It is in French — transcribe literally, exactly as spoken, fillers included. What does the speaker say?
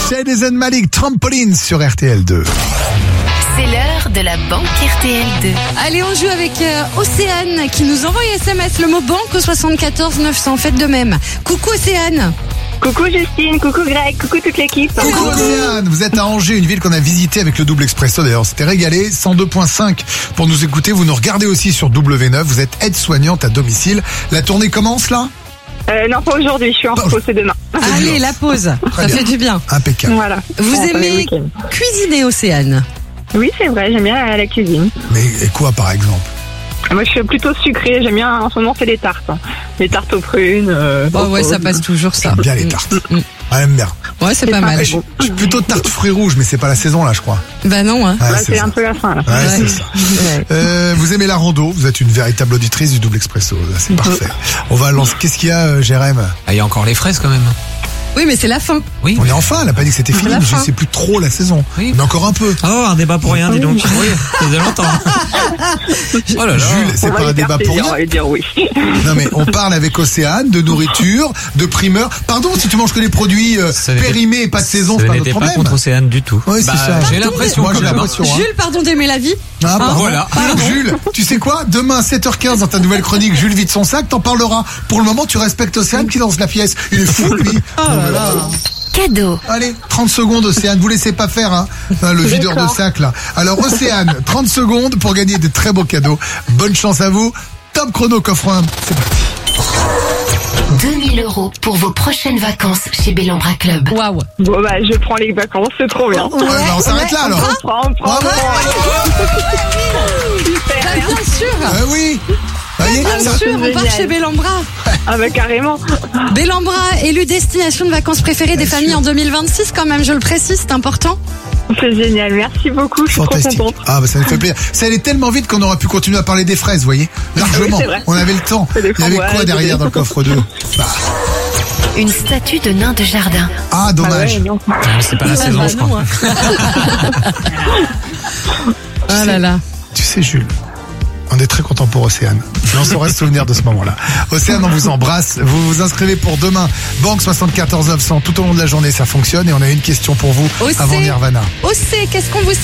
Shade and Malik, Trampoline sur R T L deux. C'est l'heure de la banque R T L deux. Allez, on joue avec euh, Océane qui nous envoie S M S le mot banque au soixante-quatorze neuf cents. Faites de même. Coucou Océane. Coucou Justine, coucou Greg, coucou toute l'équipe. Coucou Océane, vous êtes à Angers, une ville qu'on a visitée avec le double expresso. D'ailleurs, c'était régalé. cent deux virgule cinq pour nous écouter. Vous nous regardez aussi sur W neuf. Vous êtes aide-soignante à domicile. La tournée commence là ? Euh, non, pas aujourd'hui, je suis en repos, c'est demain. Allez, la pause. Très Ça bien. fait du bien. Impeccable. Voilà. Vous On attend les aimez week-ends. cuisiner, Océane? Oui, c'est vrai, j'aime bien la, la cuisine. Mais et quoi par exemple ? Moi, je suis plutôt sucrée, j'aime bien, en ce moment, c'est les tartes. Hein. Les tartes aux prunes. Euh, Oh ouais, aux- ça passe toujours ça. J'aime bien les tartes. Mm, mm. Ah, j'aime bien. Ouais, c'est pas pas mal. Ah, je, suis- je suis plutôt tarte fruits rouges, mais c'est pas la saison là, je crois. Bah non, hein. Ouais, Ouais, c'est c'est ça. un peu la fin, là. Ouais, Ouais. c'est ça. Euh, vous aimez la rando, vous êtes une véritable auditrice du double expresso, là, c'est parfait. On va lancer. Qu'est-ce qu'il y a, euh, Jérém ? Ah, il y a encore les fraises quand même. Oui, mais c'est la fin. Oui. On est enfin, elle a pas dit que c'était fini, la mais je fin. sais plus trop la saison. Oui. Mais encore un peu. Oh, un débat pour rien, dis donc. Oui, ça faisait longtemps. Oh là là. Jules, c'est On va pas un lui faire débat pour plaisir, rien. On va lui dire oui. Non mais on parle avec Océane de nourriture, de primeurs. Pardon, si tu manges que des produits euh, Ça n'était- périmés et pas de saison, Ce c'est pas n'était notre pas problème. contre Océane du tout. Ouais, c'est Bah, ça. J'ai Pardon, l'impression moi, quand j'ai même. l'impression. hein. Jules, pardon d'aimer la vie. Ah, pardon. voilà. Jules, tu sais quoi ? Demain, sept heures quinze, dans ta nouvelle chronique, Jules vide son sac, t'en parleras. Pour le moment, tu respectes Océane qui lance la pièce. Il est fou, lui. Oh là là. Cadeau. Allez, trente secondes, Océane. Vous laissez pas faire, hein, hein, le videur de D'accord. sac, là. Alors, Océane, trente secondes pour gagner des très beaux cadeaux. Bonne chance à vous. Top chrono coffre un. C'est parti. deux mille euros pour vos prochaines vacances chez Bellambra Club. Waouh. Bon, bah, je prends les vacances, c'est trop bien. Ouais, bah, on s'arrête là, alors. On prend, on prend, on Bravo. prend. Super, Bah, merci. bien sûr. Ah oui. Voyez, Bien ça- sûr, on part génial. chez Bellambra. Ah, bah, carrément. Bellambra, élu destination de vacances préférée des familles en deux mille vingt-six quand même, je le précise, c'est important. C'est génial, merci beaucoup, je suis trop Fantastique. contente. Ah bah ça nous fait plaisir. Ça allait tellement vite qu'on aurait pu continuer à parler des fraises, vous voyez. Largement. Oui, c'est vrai. On avait le temps. C'est des Il y avait quoi framboises, derrière des- dans le coffre deux ? Bah, Une statue de nain de jardin. ah Ah dommage. ouais, non. C'est pas la saison, bah je non, crois. hein. Ah là là. Tu sais Jules, on est très content pour Océane. Et on saura se souvenir de ce moment-là. Océane, on vous embrasse. Vous vous inscrivez pour demain. Banque soixante-quatorze neuf cents. Tout au long de la journée, ça fonctionne. Et on a une question pour vous Océ. avant Nirvana. Océ, qu'est-ce qu'on vous